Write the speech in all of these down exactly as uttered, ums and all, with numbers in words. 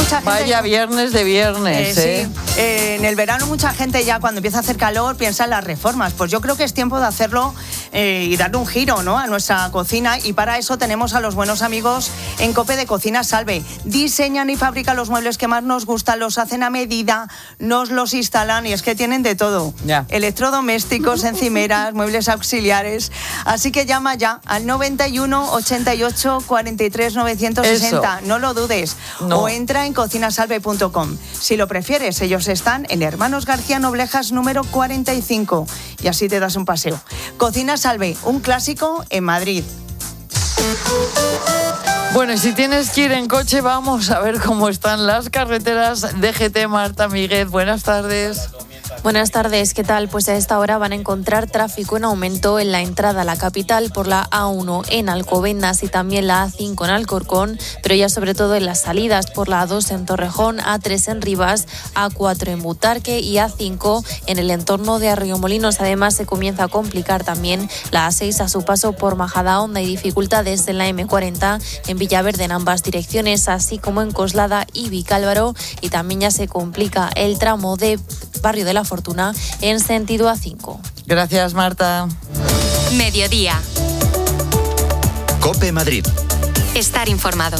mucha gente... Vaya viernes de viernes, eh, ¿eh? Sí. Eh, en el verano mucha gente ya cuando empieza a hacer calor piensa en las reformas. Pues yo creo que es tiempo de hacerlo eh, y darle un giro, ¿no?, a nuestra cocina, y para eso tenemos a los buenos amigos en COPE de Cocina Salve. Diseñan y fabrican los muebles que más nos gustan, los hacen a medida, nos los instalan y es que tienen de todo. Ya. Electrodomésticos, encimeras, muebles auxiliares. Así que llama ya al noventa y uno, ochenta y ocho, cuarenta y tres, novecientos sesenta. Eso. No lo dudes. No. O entra en cocinasalve punto com. Si lo prefieres, ellos están en Hermanos García Noblejas número cuarenta y cinco. Y así te das un paseo. Cocina Salve, un clásico en Madrid. Bueno, y si tienes que ir en coche, vamos a ver cómo están las carreteras. D G T, Marta Míguez, buenas tardes. Buenas tardes, ¿qué tal? Pues a esta hora van a encontrar tráfico en aumento en la entrada a la capital por la A uno en Alcobendas y también la A cinco en Alcorcón, pero ya sobre todo en las salidas por la A dos en Torrejón, A tres en Rivas, A cuatro en Butarque y A cinco en el entorno de Arroyomolinos. Además, se comienza a complicar también la A seis a su paso por Majadahonda y dificultades en la eme cuarenta en Villaverde en ambas direcciones, así como en Coslada y Vicálvaro, y también ya se complica el tramo de Barrio de la Fortuna en sentido A cinco. Gracias, Marta. Mediodía. COPE Madrid. Estar informado.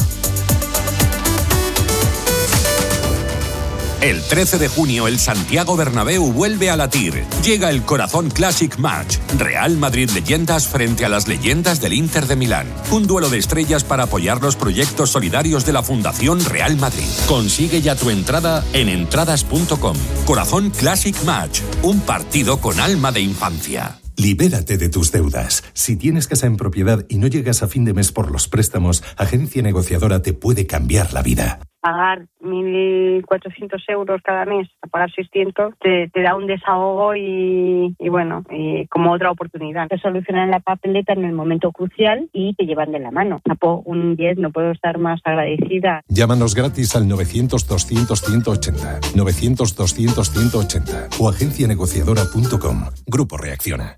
El trece de junio el Santiago Bernabéu vuelve a latir. Llega el Corazón Classic Match. Real Madrid Leyendas frente a las leyendas del Inter de Milán. Un duelo de estrellas para apoyar los proyectos solidarios de la Fundación Real Madrid. Consigue ya tu entrada en entradas punto com. Corazón Classic Match. Un partido con alma de infancia. Libérate de tus deudas. Si tienes casa en propiedad y no llegas a fin de mes por los préstamos, Agencia Negociadora te puede cambiar la vida. Pagar mil cuatrocientos euros cada mes, a pagar seiscientos, te, te da un desahogo y, y bueno, y como otra oportunidad. Te solucionan la papeleta en el momento crucial y te llevan de la mano. Tapo un diez, no puedo estar más agradecida. Llámanos gratis al novecientos, doscientos, ciento ochenta, novecientos, doscientos, ciento ochenta o agencia negociadora punto com. Grupo Reacciona.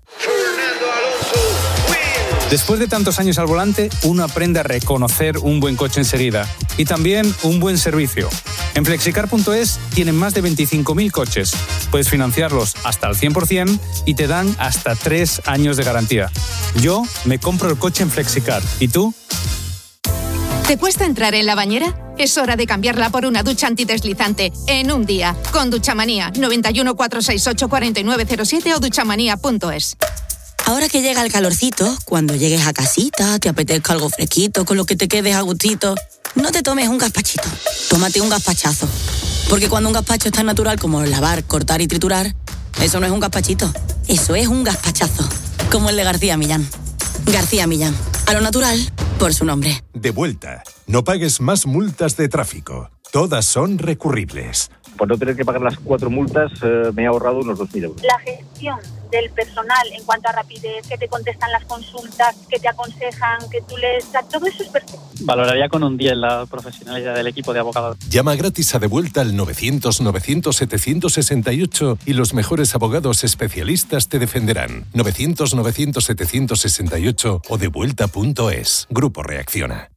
Después de tantos años al volante, uno aprende a reconocer un buen coche enseguida y también un buen servicio. En flexicar punto es tienen más de veinticinco mil coches. Puedes financiarlos hasta el cien por ciento y te dan hasta tres años de garantía. Yo me compro el coche en Flexicar. ¿Y tú? ¿Te cuesta entrar en la bañera? Es hora de cambiarla por una ducha antideslizante en un día. Con Duchamanía, noventa y uno, cuatrocientos sesenta y ocho, cuarenta y nueve cero siete o duchamanía punto es. Ahora que llega el calorcito, cuando llegues a casita, te apetezca algo fresquito, con lo que te quedes a gustito, no te tomes un gazpachito, tómate un gazpachazo. Porque cuando un gazpacho es tan natural como lavar, cortar y triturar, eso no es un gazpachito, eso es un gazpachazo. Como el de García Millán. García Millán, a lo natural, por su nombre. De vuelta. No pagues más multas de tráfico. Todas son recurribles. Por no tener que pagar las cuatro multas, eh, me he ahorrado unos dos mil euros. La gestión del personal en cuanto a rapidez, que te contestan las consultas, que te aconsejan, que tú les... Todo eso es perfecto. Valoraría con un diez la profesionalidad del equipo de abogados. Llama gratis a De Vuelta al novecientos, novecientos, setecientos sesenta y ocho y los mejores abogados especialistas te defenderán. novecientos, novecientos, setecientos sesenta y ocho o devuelta punto es. Grupo Reacciona.